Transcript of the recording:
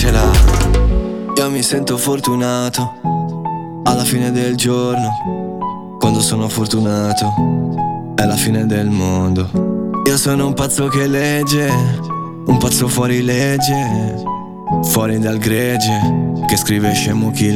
ce l'ha. Io mi sento fortunato alla fine del giorno, quando sono fortunato è la fine del mondo. Io sono un pazzo che legge, un pazzo fuori legge, fuori dal gregge, che scrive scemo chi